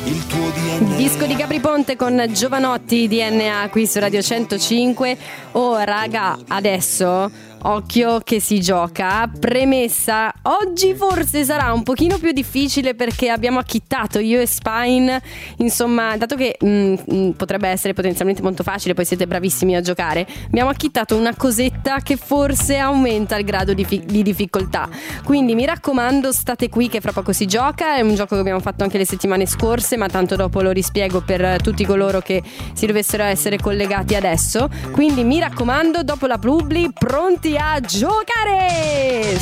il tuo DNA. Disco di Gabry Ponte con Giovanotti, DNA qui su Radio 105. Oh raga, adesso occhio che si gioca. Premessa, oggi forse sarà un pochino più difficile perché abbiamo acchittato io e Spine. Insomma, dato che potrebbe essere potenzialmente molto facile, poi siete bravissimi a giocare, abbiamo acchittato una cosetta che forse aumenta il grado di difficoltà. Quindi mi raccomando, state qui che fra poco si gioca. È un gioco che abbiamo fatto anche le settimane scorse, ma tanto dopo lo rispiego per tutti coloro che si dovessero essere collegati adesso. Quindi mi raccomando, dopo la publi, pronti a giocare!